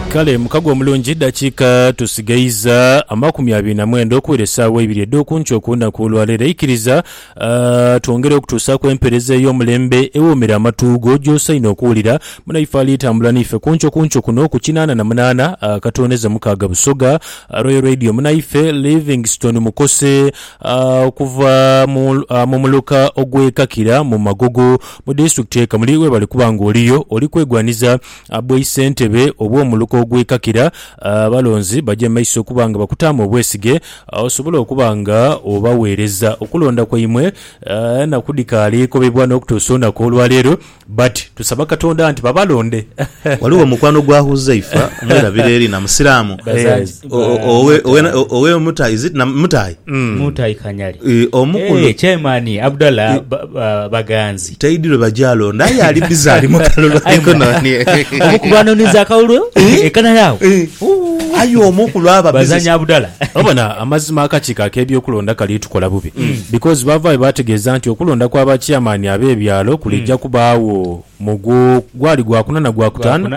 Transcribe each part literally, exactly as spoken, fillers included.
Kale mukago omulungi dakiika tusigaiza amakumi abiri na mwenda okuwera essaawa ibiri ed'okunca okunaku olwaleero ikiriza uh, twongere okutuusa kw'empereza ey'omulembe ewoomera amatuugo gy'osaina okuwulira munaifa alitambula n'ife kunco kunco kuno ku kinaana na munaana uh, katoneza mukaaga busoga uh, Royal Radio munaife Livingstone mukose uh, okuva mu uh, mumuluka ogwekakira mu magogo mu district eka muli we bali kubanga oliyo oli kwegwaniza abwe Ssentebe obw'omuluka ogwekakira abalonzi uh, bajja maiso kubanga bakutama obwesige osobola uh, okubanga obaweereza okulonda kwaimwe uh, na kudikali kobebwa n'okutuusa onako olwaleero but tusaba Katonda nti babalonde waliwo mukwano gwahuza ifa mwerabire eri na musiramu owe owe mutai is it na mutai mutai kanyali omukulu eh chairman Abdallah Baganzi taidiro bajalo naye ali bizali mukalolo ekononi omukubano nizakawulo ekana yawo ayo omukulu aba bazanya Abdallah obana amazima akachika ak'ebyokulonda kali tukola bubi because bava bategeeza nti okulonda kw'aba chairman ab'ebyalo kulijja kubaawo mugo gwali gwakuna na gwakutana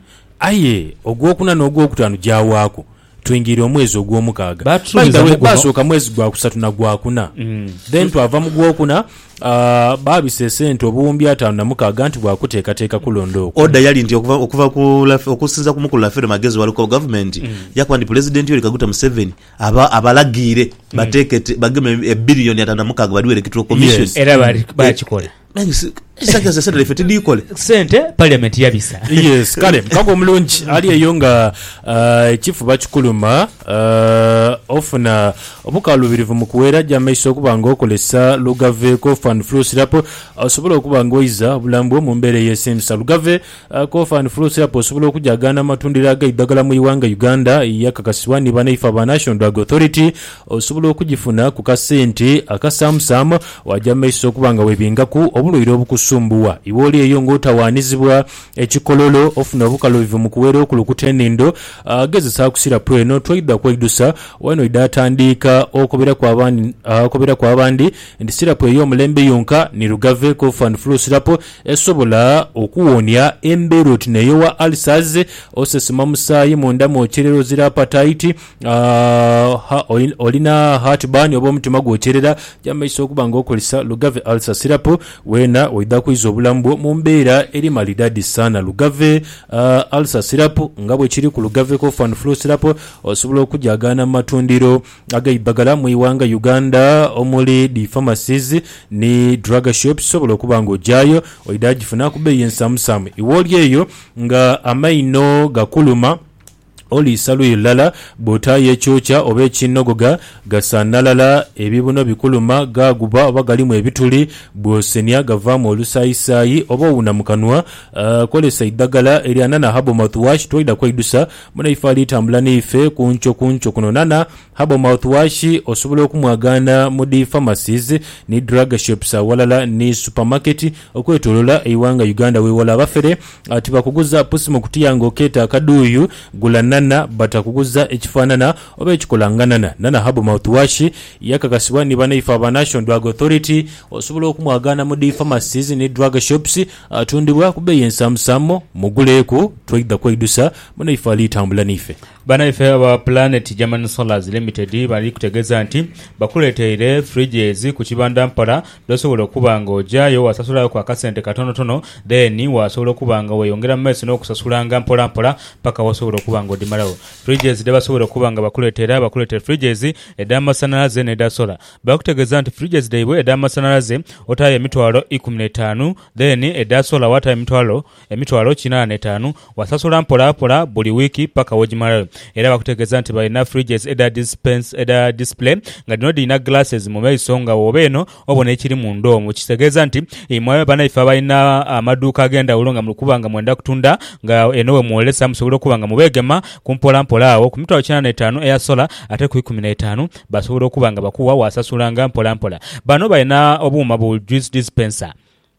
aye ogwokuna n'ogwokutano gyawaako twingira omwezi ogw'omukaaga basooka mwezi gwa kusatu na gwakuna then twava mu gwokuna Uh, babise sente obuwumbi ataano na mukaaga nti bwakuteekateeka kulonda okwo oda yali nti okuva okuva ku okusinza ku mukulu lafere magezi wa local government mm. yakwa ndi president yoli Kaguta Museveni aba abalagire mm. batekete bageme e billion ataano na mukaaga baliwere kitro commission yes. era bali bakikola isagaza sente lefete dikole sente parliament yabisa yes kale mkago omulungi ali eyonga uh, chifu bakikuluma uh, ofuna obukalubirivu mu kuwera jamaiso okubanga okolesa Lugave Cough and Flu Syrup osobola okubanga oyiza obulambu mu mbeera y'essemsa Lugave uh, Cough and Flu Syrup osobola okujagana amatundiro ag'eddagala mu iwanga Uganda yakakasibwa ne banaifa ba National Drug Authority osobola okugifuna ku kasente akasamusamu wajamaiso okubanga webingaku obulwire obukusumbuwa iwoli eyo ng'otawaanizibwa ekikololo ofuna obukalubirivu mu kuwera okulukuta enindo agezesa ku sirapu eno twidda kweidusa wano idatandika okobera kw'abandi okobera kw'abandi ndi sirapu ey'omulembe yonka ni Lugave Cough and Flu Syrup esobola okuwonya emberoti neyo wa ulcers osesema musaayi munda mwokyerero zira hepatitis uh, olina heartburn oba omutima gwokyerera jamaiso okubanga okolesa Lugave ulcer syrup wena oida kuiza obulambu mu mbeera eri malidadi sana Lugave uh, ulcer syrup nga bwe kiri ku Lugave Cough and Flu Syrup osobola okujagana matundiro agaibagala mu iwanga Uganda omuli di pharmacies ni drug shops osobola okubanga ojayo oida gifuna ku beeyi ensamusamu iwoli eyo nga amaino gakuluma oli salu lala bota yechocha obe chinogoga gasanalala ebibuno bikuluma gaguba obagalimu ebituli bwosenia gavamu olusayisayi oba una mukanwa uh, kolesa iddagala eriana na habo mouthwash toida kweidusa muna ifali tambula n'ife kuncho kuncho kunonana habo mouthwash osobola okumwagana mu di pharmacies ni drug shops walala ni supermarket okwetolola iwanga Uganda wewala bafere ati bakuguza pusi mu kutiyango keta akaduyu gulana na batakuguza ekifanana oba ekikolanganana nana habo mouthwash yakakasibwa ni banaifa ba National Drug Authority osobola okumwagana mu di pharmacies ni drug shops atundibwa ku beeyi ensamusamu muguleeko twidda kweidusa banaifa alitambula n'ife banaifa ba Planet German Solars Limited bali kutegeza nti bakuleteire fridges ku kibanda mpala dosobola okubanga ojayo wasasula kwa kasente katono tono then wasobola okubanga weyongera mmesi n'okusasulanga mpola mpola paka wasobola okubanga odimalawo fridges deba sobola okubanga bakuleteera bakuleteera fridges ed'amasanyalaze n'eda solar bakutegeza nti fridges deibwe ed'amasanyalaze otaye emitwalo ikumi n'etaano then eda solar wataye emitwalo emitwalo kinaana n'etaano wasasula mpola mpola buli wiki paka wogimalawo era bakutegeza nti balina fridges eda dispense eda display nga dino dina glasses mu maiso nga wobeno obona ekiri mu ndoomu kitegeeza nti imwe banaifa balina amaduuka agenda ulonga mu kubanga mwenda kutunda nga enowe muolesa musobola okubanga mubegema kumpola mpola awo ku mitwalo kinaana n'etaano eya solar ate ku ikumi n'etaano basobola okubanga bakuwa wasasulanga mpola mpola bano balina obuuma bu juice dispenser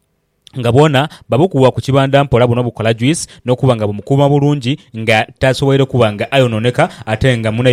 nga bona babukuwa ku kibanda mpola buno bukola juice n'okubanga bumukuuma bulungi nga tasobola kubanga ayononeka ate nga munaife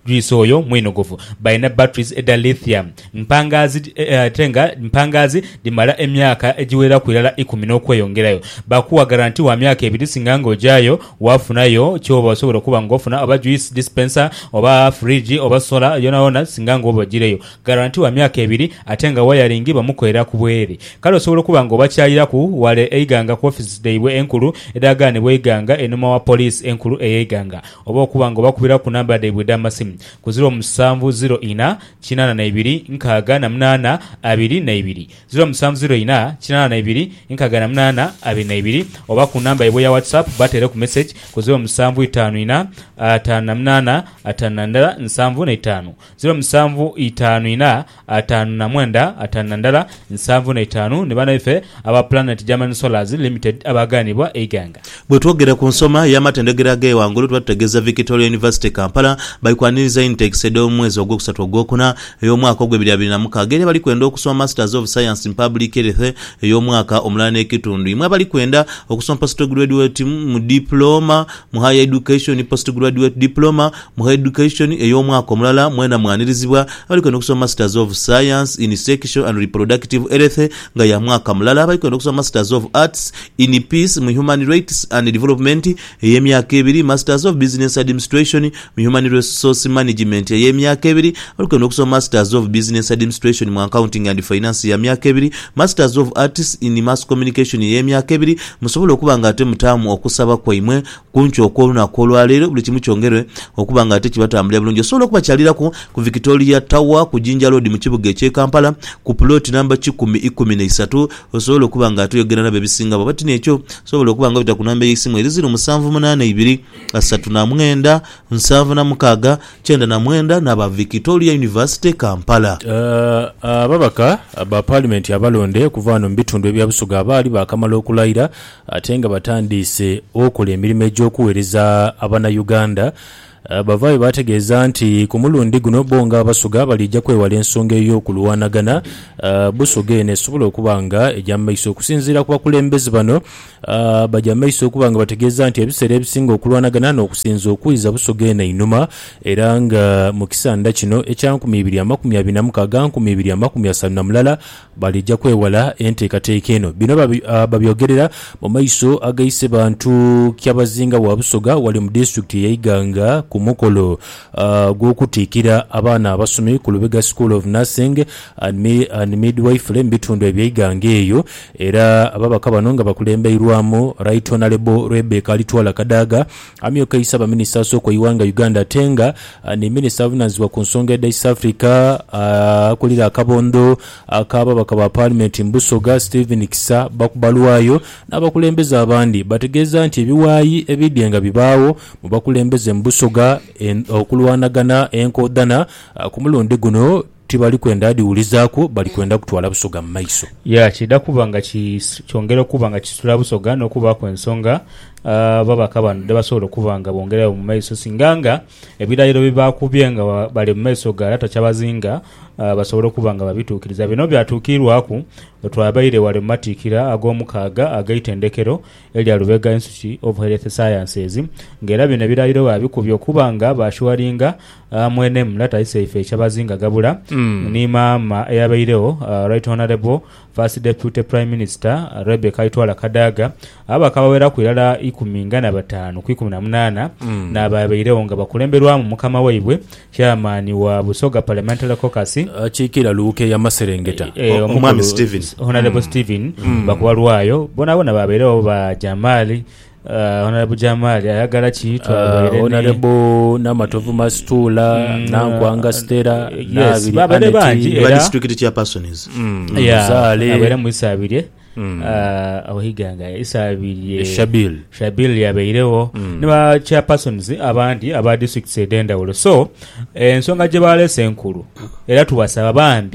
juice oyo mwinogovu balina batteries edda lithium mpangazi uh, tenga mpangazi dimala emyaka egiwera kwirala ikumi n'okweyongerayo bakuwa garanti wa myaka ebiri singa ng'ojayo wafunayo kyoba osobola okuba ng'ofuna oba juice dispenser oba fridge oba sola yonayona singa ng'obagireyo garanti wa myaka ebiri ate nga wayalingi bamukolera ku bwere kale osobola okuba ng'obakyaliraku wale eiganga ku office deibwe enkulu edagaanibwa eiganga enuma wa police enkulu eyeiganga oba okuba ng'obakubira ku namba deibwe d'amasimu ku zero musanvu zero ina kinana na ibiri nkaaga na munana abiri na ibiri zero musanvu zero ina kinana na ibiri nkaaga na munana abiri na ibiri oba ku namba yabwe ya WhatsApp batere ku message ku zero musanvu itaano ina ataano na munana ataano na ndala nsanvu na itaano zero musanvu itaano ina ataano na mwenda ataano na ndala nsanvu na itaano ne bana ife aba Planet German Solars Limited abaganibwa eiganga bwe twogera ku nsoma y'amatendegero ag'ewangulu twategeza Victoria University Kampala bayikwaniriza intakes ed'omwezi ogwokusatu ogwokuna ey'omwaka ogw'ebiri abiri na mukaaga era bali kwenda okusoma Masters of Science in Public Health ey'omwaka omulala n'ekitundu imwe abali kwenda okusoma postgraduate mu diploma mu higher education postgraduate diploma mu higher education ey'omwaka omulala mwena mwanirizibwa abali kwenda okusoma Masters of Science in Sexual and Reproductive Health nga ya mwaka mulala abali kwenda okusoma Masters of Arts in Peace mu Human Rights and Development ey'emyaka ebiri Masters of Business Administration mu Human Resource Management ey'emyaka ebiri abali kwenda okusoma Masters of Business Administration mu Accounting and Finance ya myaka ebiri Masters of Arts in Mass Communication ey'emyaka ebiri musobola okuba nga ate mutaamu okusaba kwaimwe kuncho okwolunaku olwaleero buli kimu kyongerwe okuba nga ate kibatambulira bulungi osobola okuba kyalirako ku Victoria Tower ku Jinja Road mu kibuga eky'e Kampala ku plot namba kikumi ikumi na isatu osobola okuba nga ate oyogera nabo ebisinga babati n'ekyo osobola okuba nga bita ku namba y'essimu eri zero musanvu munaana ibiri asatu na mwenda nsanvu na mukaaga kyenda na mwenda n'aba Victoria University Kampala. Uh, ababaka aba parliament abalonde kuva wano mu bitundu ebya Busoga abaali bakamala okulayira ate nga batandise okola emirimu egy'okuweereza abana Uganda. Uh, bavayo bategeeza nti ku mulundi guno bonga abasuga balijja kwewala ensonga ey'okulwanagana uh, Busoga eno esobola okuba nga ejja mu maiso okusinziira ku bakulembeze bano uh, bajja mu maiso okuba nga bategeeza nti ebiseera ebisinga okulwanagana n'okusinza okuyiza Busoga eno einuma era nga mu kisanda kino ekya nkumi ibiri amakumi abiri na mukaaga nkumi ibiri amakumi asatu na mulala balijja kwewala enteekateeka eno bino babi, uh, babyogerera mu maiso agayise bantu kyabazinga wa Busoga wali mu district y'Eiganga ku mukolo uh, gw'okutiikira abaana abasomi ku Lubega School of Nursing and, mi, and Midwifery mbitundu eby'Eiganga eyo era ababaka bano nga bakulembeirwamu Right Honorable Rebecca Alitwala Kadaga amyoka isaba minisita asooka iwanga Uganda tenga uh, ne minisita avunaanyizibwa ku nsonga ya East Africa akulira uh, akabondo ak'ababaka ba parliament Busoga Stephen Kisa bakubalwayo n'abakulembeze abandi bategeeza nti ebiwaayi ebiddenga bibaawo mu bakulembeze Busoga en, okulwanagana enkodana uh, ku mulundi guno tibali kwenda adiwulizaako bali kwenda kutwala Busoga mu maiso ya kida kuba nga kyongera okuba nga kisula Busoga n'okubaako ensonga uh, babaka bano tebasobola okuba nga bongerayo mu maiso singanga ebirayiro bibakubye nga bali mu maiso ga Takyabazinga uh, basobola okuba nga babituukiriza bino byatuukirwaku twabaire wali mu matiikira ag'omukaaga ag'eitendekero erya Lubega Institute of Health Sciences ng'era bino ebirayiro babikubye okuba nga bashuwalinga uh, mwene mulata isaife ekyabazinga gabula mm. ni maama eyabairewo uh, Right Honorable First Deputy Prime Minister uh, Rebecca Alitwala Kadaga abaka bawera ku irala ikumi ngana batano ku ikumi na munana mm. n'ababairewo nga bakulemberwamu mukama waibwe chairman wa Busoga Parliamentary Caucus akiikira uh, luuke ya Maserengeta e, e, omwami Stephen Honorable mm. Stephen mm. bakubalwayo bona bona babairewo ba Jamali Uh, Honorable Jamali ayagala kiitwa uh, Honorable Namatovu Mastula mm, Nankwanga Stella uh, yes babale banji era district chairpersons mm, yeah zale abere mu isabire mm. uh, awiganga isabire Shabil Shabil yabairewo mm. niba chairpersons abandi aba district sedenda ulo so ensonga je balese enkulu era tubasaba bambi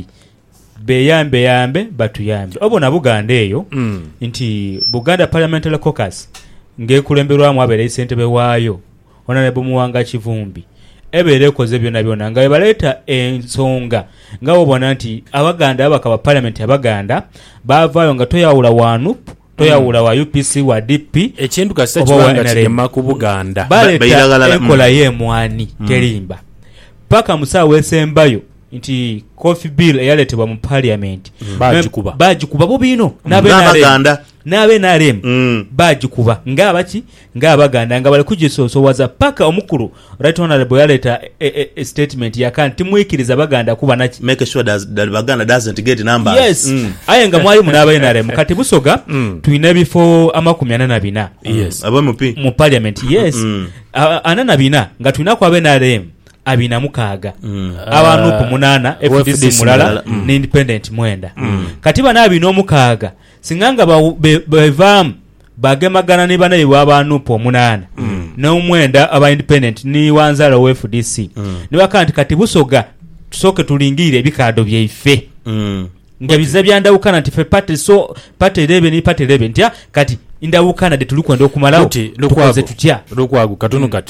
beyambe yambe batuyambe obona Buganda eyo mm. nti Buganda Parliamentary Caucus ngekulemberwamu abere ssentebe waayo Honorable Muwanga Kivumbi ebere koze byonna byonna nga baleta ensonga nga obona nti abaganda abaka ba parliament abaganda bavaayo nga toyawula wanu toyawula wa U P C wa D P ekintu kasa kibanga kirema ku Buganda baleta enkola y'emwani terimba paka musaawe esembayo nti coffee bill eyaleetebwa mu parliament mm. bagikuba bagikuba bo bino n'abaganda n'abe n'alem mm. bagikuba ng'abaki ng'abaganda nga bali kugisoosowaza paka omukulu right honorable yaleeta e, e, e statement yakan timwikiriza baganda kuba naki make sure that, that baganda doesn't get numbers yes mm. aye nga mwali munaba n'alem kati Busoga mm. tuyina ebifo amakumi ana na bina yes abo mupi mu parliament yes mm. ana na bina nga tuyina ku abe n'alem abina mukaaga mm. abantu ku munana F D C mulala mm. ne independent mwenda mm. kati bana abina omukaaga singanga bevaamu bagemagana ne bana abantu po munana mm. no mwenda aba independent ni wanzala wa F D C mm. ne bakanti kati Busoga tusoke tulingire ebikado byeife mm. ngabiza byandawukana nti fe party so party eleven ni party eleven ntya kati indawukana de tulikwenda okumalawo tukoze tutya lokwagu katono kati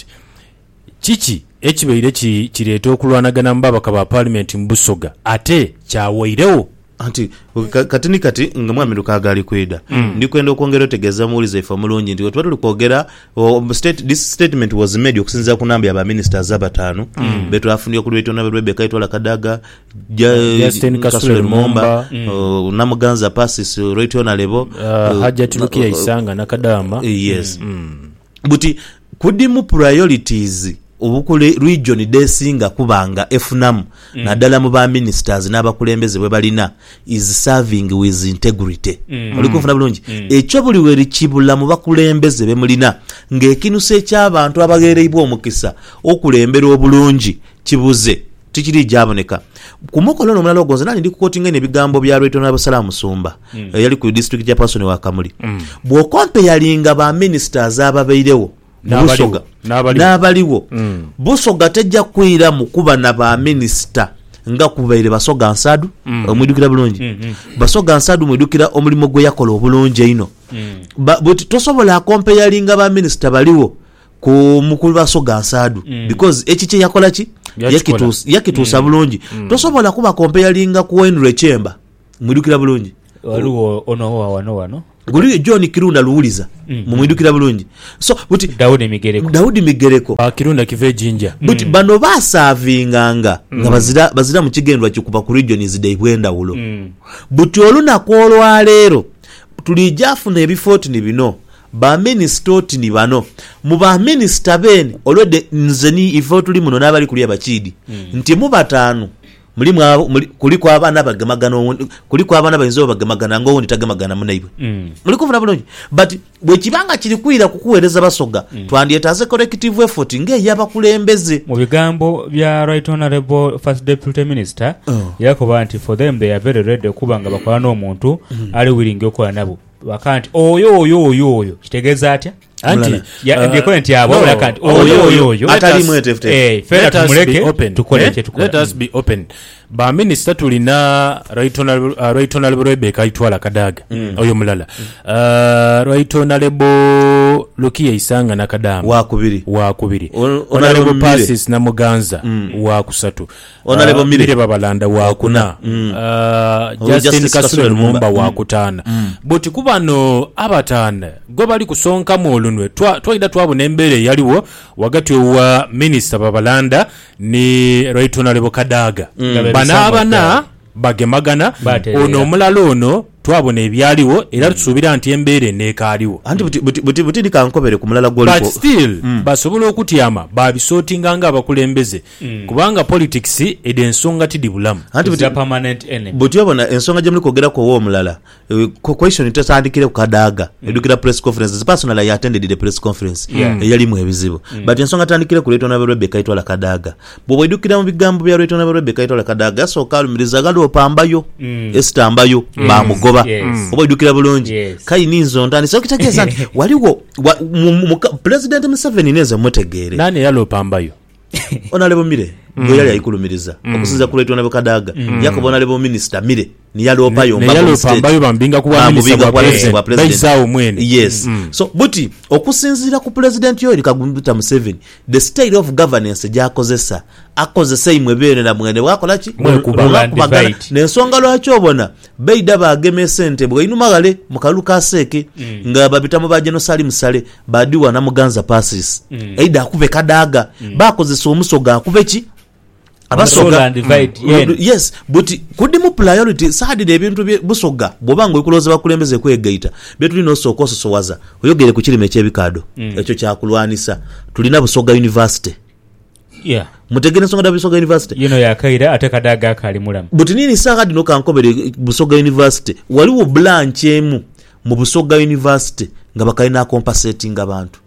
chichi ekibeire kireeta okulwanagana mu babaka ba parliament mu Busoga ate kyawairewo anti kati ni kati nga mwami Lukaaga ali kweda mm. ndi kwenda okwongera otegeeza muwuliza ife omulungi nti wetwali tukwogera state, this statement was made okusinza ku namba aba ministers abataano mm. betu afundiye ku lweto nabe Rebecca Itwala Kadaga Justin Kasule Lumumba mm. uh, Namuganza Passis right honorable uh, Hajat Lukia Isanga na Kadama uh, yes mm. buti kudimu priorities obukule region desinga kubanga efunamu mm. naddala mu ba ministers n'abakulembeze bwe balina is serving with integrity mm. olikufuna bulungi mm. ekyo buli weri kibula mu bakulembeze be mulina ng'ekinuse ky'abantu abagereibwa omukisa okulembera obulungi kibuze tikiri jaboneka kumukolo n'omulala ogonze nani ndi kukotinga n'ebigambo bya Lweto n'abasala Musumba mm. yali ku district ya Person wa Kamuli mm. bw'okompe yalinga ba ministers ababeirewo Busoga n'abaliwo mm. Busoga tejja kwira mu kuba na ba minister nga kubaire Basoga Nsadu mm. omwidukira bulungi mm -hmm. Basoga Nsadu mwidukira omulimo gwe yakola obulungi ino mm. but tosobola akompe yalinga ba minister baliwo ku mukulu Basoga Nsadu mm. because ekiche yakola ki yakitusa yakitusa mm. bulungi mm. tosobola kuba kompe yalinga ku Henry Chemba mwidukira bulungi waliwo ono wa wano wano guli John Kirunda luuliza mm. mumwidukira bulungi so buti Daudi Migereko Daudi Migereko a Kirunda kive jinja buti mm. bano basavinganga mm. nga bazira bazira mu kigendwa kikupa ku regions de ibwenda ulo mm. buti oluna kwolwa lero tulijafuna ebifoti ni bino ba minister ni bano mu ba minister ben olwede nzeni ifotuli muno nabali kuliya bakidi mm. nti mu batano mulimu kuliko abana bagamagana kuliko abana bayinzo bagamagana ngo wundi tagamagana munaibwe mm. muliko vuna bulungi but bwe kibanga kiri kwira kukuwereza Basoga mm. twandietaze collective effort nge yabakulembeze mu bigambo bya Right Honorable First Deputy Minister oh. yakoba anti for them they are very ready kubanga bakola n'omuntu mm. ali willing okola nabo wakanti oyo oyo oyo oyo kitegeeza atya anti ya ndiye kwenti abo wakanti oyo oyo oyo atali mwetefte eh fera tumuleke tukole cye tukole let us be open ba minister tulina Right Honorable uh, Right Honorable Rebecca Itwala Kadaga mm. oyo mulala mm. uh, Right Honorable Lukia Isanga na Kadama wa kubiri wa kubiri Honorable Passis na Muganza mm. wa kusatu Honorable uh, Mire Babalanda wa kuna mm. uh, Justin Kasule Lumumba wa kutana mm. boti kubano abatana go bali kusonka mu olunwe twa twaida twabona embere yaliwo wakati wa minister Babalanda ni Right Honorable Kadaga mm. banabana bagemagana ono omulala ono twabona ebyaliwo era tusubira nti embere neekaliwo anti buti buti buti, buti dikankobere ku mulala gwoliko but still mm. basobola okutyama babisotinga nga abakulembeze mm. kubanga politics edensonga tidibulamu anti buti permanent enemy buti yabona ensonga gye muli kwogera ko wo omulala uh, question itasandikire ku Kadaga mm. edukira press conference personally I attended the press conference yeah. e, yali mu ebizibu mm. but ensonga tandikire ku Lweto n'abwe Rebecca Itwala Kadaga bwo edukira mu bigambo bya Lweto n'abwe Rebecca Itwala Kadaga so kalumiriza galo pambayo mm. estambayo mm. ba mugoba yes. mm. obo edukira bulungi yes. kai ninzo ndani so kitegeza waliwo wa, President Museveni neza mutegere nani yalo pambayo Honorable Mire mm. yali ayikulumiriza mm. okusinza ku Lweto n'abwe Kadaga mm. yakobona Honorable Minister Mire ni yalo payo mbabu yalo pambayo bambinga kuwa minister kwa president baisao mwene yes mm. so buti okusinzira ku President Yoweri Kaguta Museveni the style of governance jakozesa akozesa imwe bene na mwene wakola ki kubagana nensonga lwaki obona beida bageme sente bwe inumagale mukaluka seke mm. nga babitamu ba Genosali Musale badiwa na Muganza Passis mm. eida akube Kadaga mm. bakozesa omusoga akube ki abasoga yes but kudi mu priority sadide ebintu bye busoga bobanga okuloza bakulembeze kwegaita betuli no soko sosowaza oyogere ku kirime kyebikado ekyo kyakulwanisa tulina busoga university yeah mutegene songa da busoga university you know yakaira ate kadaga kali mulamu but nini sanga dino kankobere busoga university waliwo branch emu mu busoga university nga bakaina compensating abantu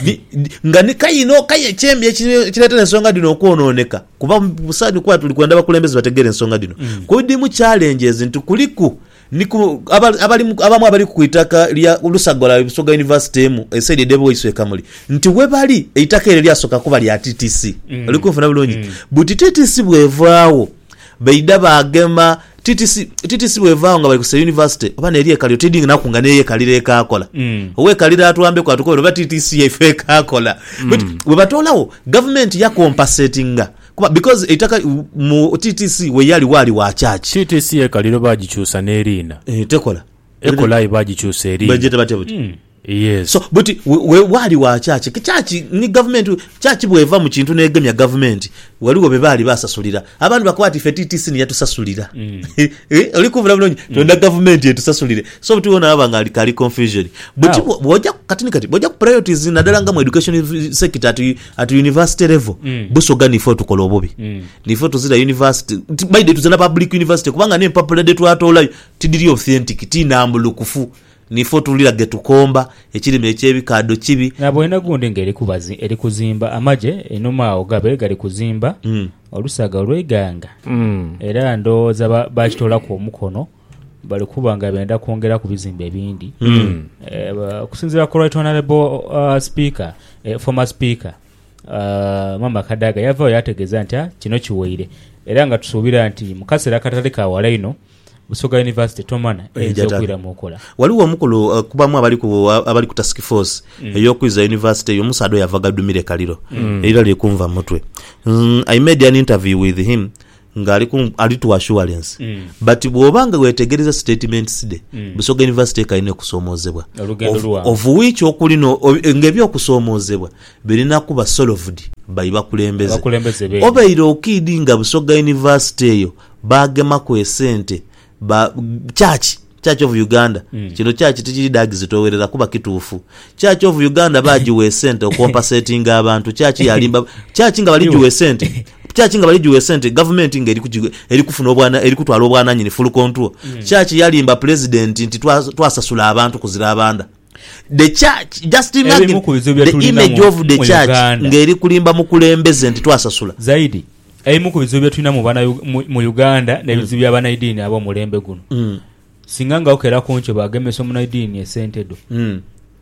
nga ne kayino kaye chemye kireta ensonga dino okwononeka kuba busadi kwa tulikwenda bakulembeze bategere ensonga dino mm. kodi mu challenges nti kuliku niku abali abamu abali kuitaka lya Lusagola Busoga University mu esede debo iswe kamuli nti webali eitaka ile lya soka kuba lya T T C mm. aliko funa bulonyi mm. but T T C bwevaawo beida bagema T T C T T C bwevaawo nga bali ku university obana eriye kali trading nakunga neye kalire ka akola mm. owe kalire atuambe kwa tukolo ba T T C efe ka akola mm. but webatolawo government ya compensating kuba because eitaka mu T T C we yali wali wa church T T C ekaliro bagichusa nerina eh tekola ekola ibagichusa erina budget batebuti mm. yes so but we wali wa church church ni government church bweva mu kintu negemya government waliwo bebali basasulira abantu bakwati fe T T C ni yatusasulira mm. eh olikuvula bulonyi mm. tonda government yetusasulire so tuona abanga ali kali confusion but boja katini kati boja priorities nadalanga mu education sector at, at university level mm. Busoga ni for tukola obobi mm. ni for tuzira university by the tuzana public university kubanga ne popular de twatola tidiri authentic tinambulukufu ni for tulira getukomba ekirime ekyebikado kibi nabo ina gundi ngeri kubazi eri kuzimba amaje enuma ogabe gali kuzimba mm. Olusaga olweganga mm. era ndoza bakitola ku omukono bali kubanga benda kwongera ku bizimbe ebindi mm. e, kusinzira ku right honorable uh, speaker e, former speaker uh, Mama Kadaga yava yategeza nti kino kiweire era nga tusuubira nti mukasera katale ka walaino Busoga University tomana ezokwira mukola waliwo omukulu uh, kubamu abali ku abali ku task force mm. eyokwiza university yomusado yavaga dumire kaliro mm. era likumva mutwe mm, I made an interview with him ngali ku ali to assurance mm. but bwobanga wetegereza statement side mm. Busoga University kaine kusomozebwa of, of which okulino ngebyo kusomozebwa birina kuba solved by bakulembeze obeire okidinga Busoga University yo bagema ku esente ba church Church of Uganda mm. kino church tikidagi towerera kuba kituufu Church of Uganda baji we center compensating abantu church yalimba church nga bali juwe center church nga bali juwe center government nga eri eri kufuna obwana eri kutwala obwana nyini full control mm. church yalimba president nti twasasula abantu kuzira abanda the church just imagine the image of the church nga eri kulimba mukulembeze nti twasasula zaidi Aimu ku bizibu byatulina mu bana mu Uganda ne bizibu bya bana idini abo mulembe guno. Mm. Singanga okera kuncho bagemeso mu idini esente do. Mm.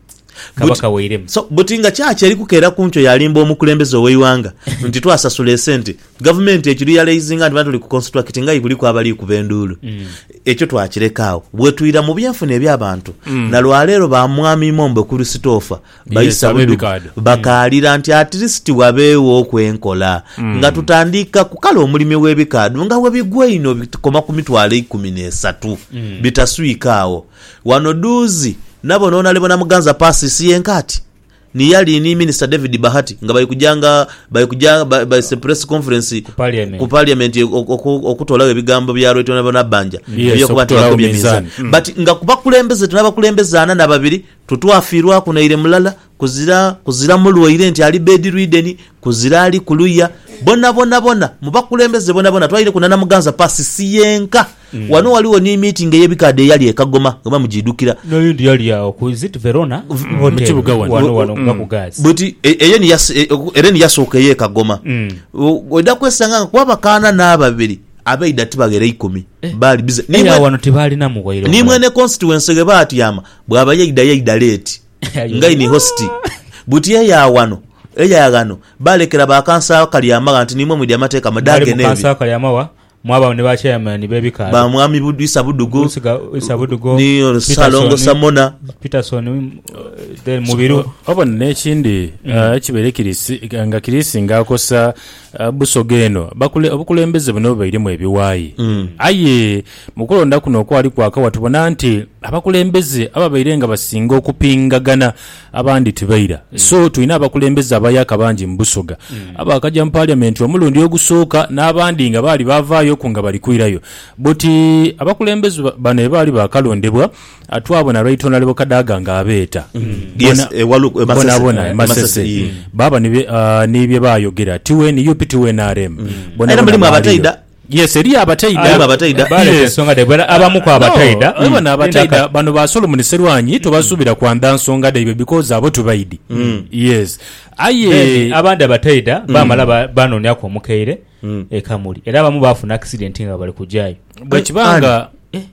Kabaka weiremu. So butinga chache ali kukera kuncho yalimba omukulembeze oweyiwanga nti twasasula esente. Government ekiri realizing and batuli ku construct nga ikuli kwa abali ku bendulu. Mm. Ekyo twakirekawo. Bwe tuyira mu byanfune by'abantu. Mm. Na lwalero ba mwami mombe kuri sitofa. Bayisa yes, bakalira nti at least wabeewo okwenkola. Mm. Nga tutandika kukala omulimi w'ebikadu nga webigwe ino bikoma ku mitwalo ikumi n'esatu. Mm. Bitaswikawo. Wanoduzi nabo nona lebo na muganza pasi siyenkati ni yali ni Minister David Bahati nga bayi kujanga bayi kujanga by, by press conference ku parliament ku parliament okutola ebigambo bya Rwetona bona banja byo kubatira ku mizani mm. but nga kubakulembeze tunabakulembezana na babiri tutwafirwa kuna ile mulala kuzira kuzira mulwaire nti ali bed ridden kuzira ali kuluya bona bona bona mubakulembeze bona bona twaire kuna na muganza pasi siyenka mm. wano waliwo ni meeting eyebikade yali ekagoma ngaba mujidukira no yindi yali ya okuzit Verona hotel wano wano ngakugazi but eyo ni yas ereni yasoka ye kagoma oda kwesanga kwa bakana na babiri abeida tibagere ikumi eh. bali bize ni mwa wano tibali na muwairo ni mwene constituency ge bati yama bwaba yeida yeida late ngai ni hosti but ye ya wano eya yagano balekera bakansa kali yamaga nti nimwe mudi amateka madage nebi bakansa kali yamawa mwaba ne ba chairman bebikala ba mwami budu isabudugo isabudugo ni Salongo Samona Peterson uh, del mubiru oba nekindi kibere kirisi nga kirisi ngakosa uh, Busogeno bakule obukulembeze bano bairimo ebiwayi mm. aye mukolonda kuno kwali kwaka watubona nti abakulembeze ababaire nga basinga okupingagana abandi tebaira mm. so tulina abakulembeze abayaka bangi mu Busoga mm. abakajja mu parliament omulundi ogusooka n'abandi nga baali bavaayo ku nga bali kwirayo buti abakulembeze bano baali bakalondebwa atwabona right honorable Kadaga nga abeeta mm. yes ewalu bona Masese mm. baba ni uh, nibye bayogera tiweni U P tiweni R M mm. bona bona abataida yes eri abataida abataida bale nsonga de bala abamu kwa abataida no, mm. abataida bano ba Solomon Serwanyi to basubira kwa ndansonga de because abo tubaidi mm. yes aye abandi abataida mm. bamala bano nyako mukeire mm. e Kamuli era abamu bafuna accident nga bali kujayo bwekibanga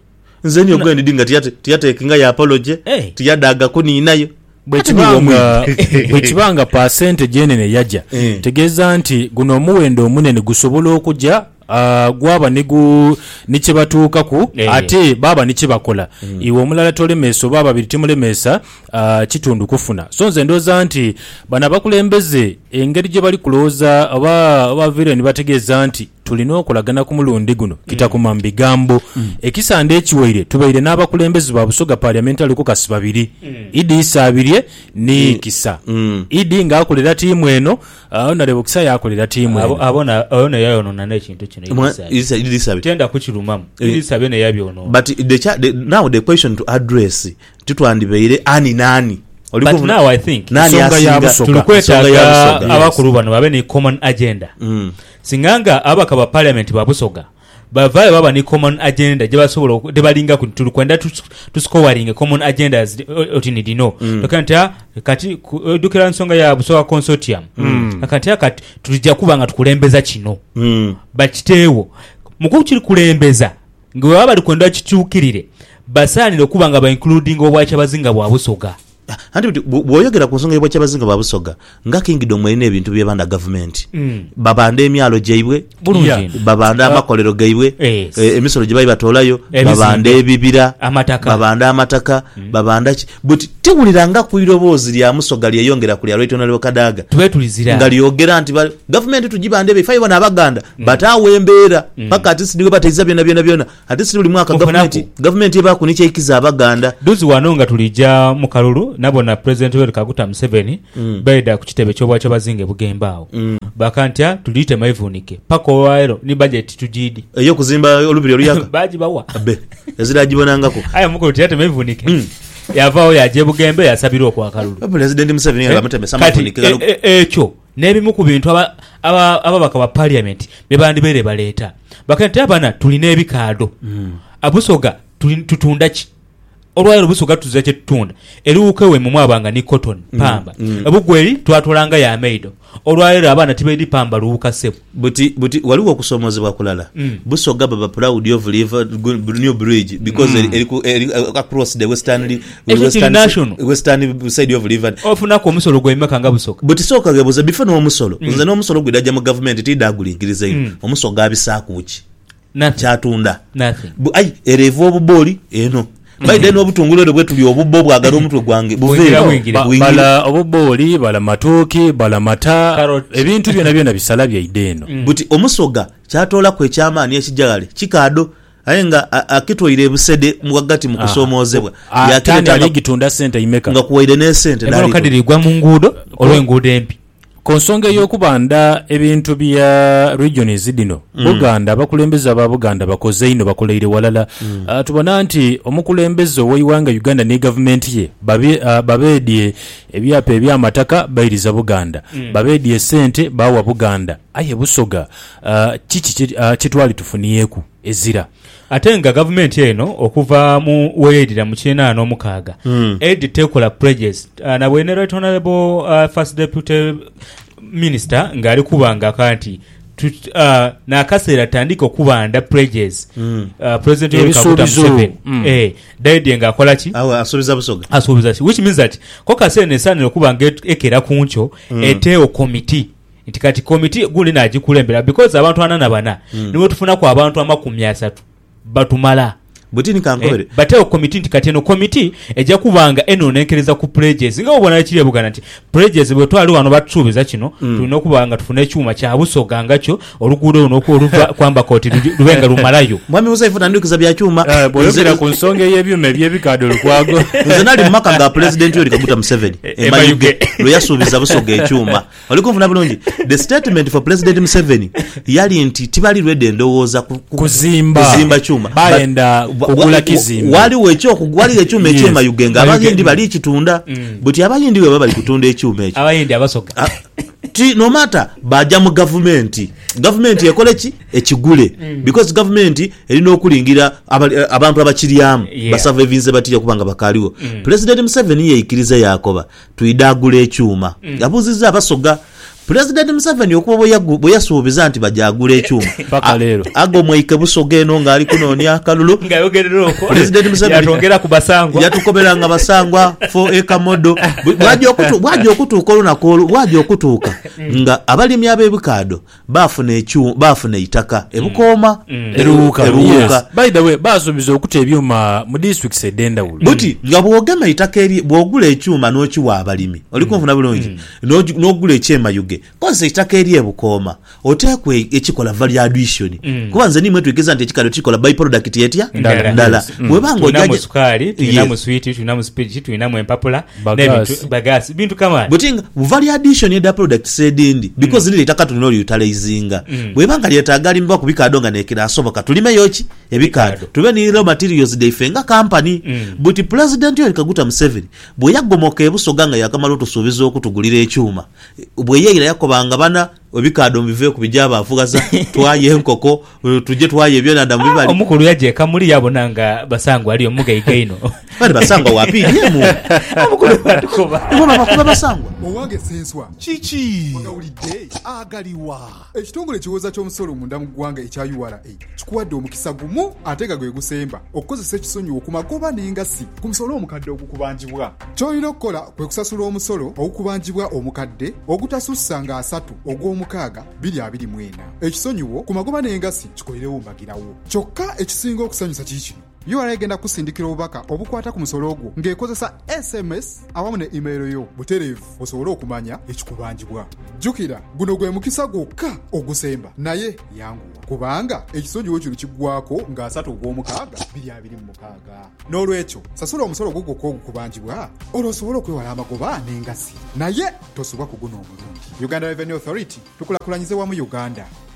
nzeni ogwendi dinga tiyate tiyate kinga ya apology hey. tiyadaga kuni nayo bwekibanga bwekibanga percentage enene yaja mm. tegeza nti guno omuwendo omunene gusobola okujja Uh, gwaba nigu niche batuuka ku yeah, ate yeah. baba niche bakola mm. iwe omulala tolemeso baba bitimulemesa uh, kitundu kufuna so nze ndoza nti bana bakulembeze engeri gye bali kuloza aba abavire ni bategeeza nti tulina okulagana ku mulundi guno kitakuma mm. mbigambo mm. ekisande ekiwaire tubaire n'abakulembeze ba Busoga parliamentary ku kasi babiri mm. idi isabirye ni mm. kisa mm. idi nga akolera timu eno uh, na rebokisa yakolera timu eno abona abona yayo nona n'ekintu isa idi isabirye tenda kukirumamu idi isabirye ne yabyo no but the, the now the question to address tutwandibeire ani nani but now I think nani asinga tulikwetaga abakulu bano babe ni common agenda mm. singanga abakaba parliament ba Busoga bavaye baba ni common agenda je basobola de balinga ku tulikwenda tuscoring common agendas otini dino mm. dokanta kati dukira nsonga ya Busoga consortium mm. akati akati tulija kubanga tukulembeza kino mm. bakiteewo muko kiri kulembeza ngwe baba likwenda kitukirire basanire kubanga ba including obwacha bazinga bwa Busoga handi bwoyogera ku nsonga y'obwacha bazinga ba Busoga nga kingdom ene ebintu byebanda government mm. babanda emyalo jaibwe bulungi babanda uh, amakolero gaibwe yes. e, emisolo gye batolayo babanda ebibira amataka babanda amataka mm. babanda ki but tiwuliranga kuirobozi lya Musoga lyeyongera ku lya right honorable Kadaga tube tulizira nga lyogera nti government tujibande be five na baganda mm. batawe embeera paka mm. atisi ndiwe bataiza byona byona byona atisi buli mwaka government government eba kunicha ikiza abaganda duzi wanonga tulija mu Kalulu nabona president Yoweri Kaguta Museveni mm. baida ku kitebe ky'obwacha bazinge bugembaawo mm. bakantya tulite maivunike pako waero ni budget tujidi eyo kuzimba olubiri oluyaka baji bawa abe yazira jibonangako aya muko tyate maivunike mm. yavao yaje bugembe yasabira okwa Kalulu president Museveni eh? Abatembe samavunike ekyo e, e, e, nebimu ku bintu aba aba ababaka ba parliament bebandi bere baleta bakantya bana tulina ebikaado mm. Abusoga tutunda ki olwayo Busoga tuze kye tutunda eruuke we mu mwabanga ni cotton pamba mm, mm. abugweri twatolanga ya maido olwayo abana tibedi pamba ruuka sebo buti buti waliwo kusomozebwa kulala mm. Busoga baba proud of live new bridge because mm. eriku across the western western western side of river ofuna ko musolo gwe makanga Busoga buti soka geboza bifano omusolo mm. nze no musolo gwidaja mu government tidagulingiriza ino mm. omusoga abisaku uchi chatunda nothing ai erevo obuboli eno baide no butungulero bwe tuli obubbo bwagala omutwe gwange buveera bala obuboli bala matoki bala mata ebintu byona byona bisala bya ideno mm. buti omusoga kyatola kwe kyamaani ekijagale kikaado ayenga akitoire busede mugagati mu kusomoozebwa yakireta ligitunda center imeka nga kuwaide ne center ndali kadirirwa mu ngudo olw'engudo empi konsonga y'okubanda ebintu bya regions dino mm. Buganda bakulembeza ba Buganda bakoze ino bakoleire walala mm. uh, tubona nti omukulembeze w'iwanga Uganda ne government ye babe uh, babedie ebyapa ebyamataka bayiriza Buganda mm. babedie sente bawa Buganda aye Busoga uh, chichi uh, chitwali tufuniyeku ezira atenga government eno okuva mu weedira mu kyenda n'omukaaga mm. ed tekola pledges uh, na bwene right honorable uh, first deputy minister ngari kubanga kanti uh, na kasera tandiko kubanda pledges mm. uh, president Yoweri Kaguta Museveni mm. eh daidi nga akola ki awa asubiza Busoga asubiza which means that ko kasene sana kubanga ekera kuncho mm. eteo committee itikati committee guli nagikulembera because abantu anana bana mm. niwe tufuna kwa abantu amakumi asatu batumala butini kankobere eh, bateo committee nti kati eno committee ejja kubanga eno nenkereza ku pledges nga obona kiri bugana nti pledges bwe twali wano batusubiza kino mm. tulina okubanga tufune ekyuma kya busoga ngacho oluguudo ono oluva kwamba koti lubenga lumalayo mwami Musaifu tandukiza bya cyuma uh, boyogera ku nsonga y'ebyuma ebyebikado lukwago nze nali mumaka nga president yoli Kaguta Museveni emayuge lwe yasuubiza busoga ekyuma olikumvuna bulungi the statement for president Museveni yali nti tibali ready endowooza kuzimba kuzimba cyuma bayenda kugula kizimba wali wecho kugwali ekyuma eky'emayuge nga abayindi bali kitunda buti abayindi we bali kutunda ekyuma ekyo abayindi abasoga ti no matter baja mu government government yakole ki ekigule mm. because government erina okulingira abantu abakiryamu yeah. basavevinze batija kubanga bakaliwo mm. president Museveni yeyikiriza yakoba tuidagula ekyuma mm. yabuziza abasoga president Museveni okuba boyasuubiza nti bajagula ekyuma paka lero ago mwike busoga eno ngali kunonya kalulu ngayogerero ko president Museveni yatongera kubasangwa yatukoberanga basangwa four acre model bwaje okutu bwaje okutuuka lunako bwaje okutuuka nga abalimi abebukado bafuna ekyuma bafuna itaka ebukoma eruuka eruuka by the way basuubiza okuta ebyuma mu district sedenda wulu buti nga bwogema itaka eri bwogula ekyuma n'okiwa abalimi olikumvuna bulungi n'ogula ekyema yuge konse itaka eri ebukoma otekwe ekikola value addition mm. kubanze nimwe twigeza nti ekikalo kikola by product yetya ndala webanga ojaje sukari tulina mu sweet tulina mu spirit tulina mu empapula bagas bagas bintu kama butinga value addition ya product sedindi because mm. nili itaka tunoli utalizinga mm. webanga lyetagali mba kubikado nga nekira asoboka tulime yoki ebikado tube ni raw materials defenga company mm. buti president yo Kaguta Museveni bwe yagomoka ebusoga nga yakamalo tusubiza okutugulira ekyuma bwe yeyira yakobanga bana obikado mbive kubijaba afugaza twaye enkoko tuje twaye ebyo nanda mubibali omukulu yaje kamuli yabonanga basangwa ali omuga igaino bali basangwa wapi yemu omukulu batukoba mbona bakuba basangwa owange senswa chichi wagawulidde agaliwa ekitongole kiwoza ky'omusolo munda mu ggwanga ekya U R A kikuwadde omukisa gumu ate nga gwe gusemba okukozesa ekisonyiwo ku magoba n'engasi ku musolo omukadde ogukubanjibwa ky'olina okukola kwe kusasula omusolo ogukubanjibwa omukadde ogutasussa nga asatu ogw'omukaaga biri abiri mwenda ekisonyiwo ku magoba n'engasi kikolerewo mbagirawo kyokka ekisinga okusanyusa kiki U R A egenda kusindikira obubaka obukwata ku musolo ogwo ng'ekozesa S M S awamu ne email yo butereevu osobole okumanya ekikubanjibwa. Jjukira guno gwe mukisa gwokka ogusemba naye yanguwa kubanga ekisonyiwo kino kiggwako ng'asatu ogw'omukaaga biri abiri mu mukaaga. N'olwekyo sasula omusolo gwo gwokka ogukubanjibwa olwo osobole okwewala amagoba n'engasi naye tosubwa ku guno omulungi. Uganda Revenue Authority tukulakulanyize wamu Uganda.